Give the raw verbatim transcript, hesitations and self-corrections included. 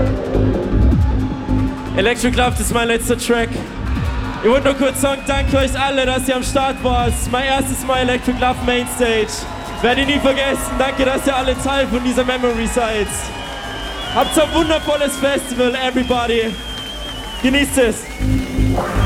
Electric Love, das ist mein letzter Track. Ich wollte nur kurz sagen, danke euch alle, dass ihr am Start wart. Das ist mein erstes Mal Electric Love Mainstage. Werde ich nie vergessen. Danke, dass ihr alle Teil von dieser Memory seid. Habt ein wundervolles Festival, everybody. Genießt es.